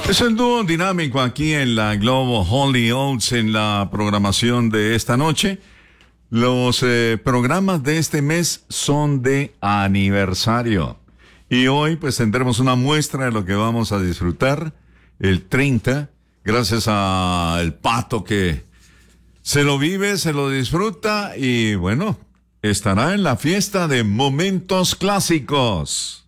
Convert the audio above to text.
Es el dúo dinámico aquí en la Globo Holy Oats en la programación de esta noche. Los programas de este mes son de aniversario. Y hoy pues tendremos una muestra de lo que vamos a disfrutar el 30, gracias al Pato que se lo vive, se lo disfruta y bueno, estará en la fiesta de Momentos Clásicos.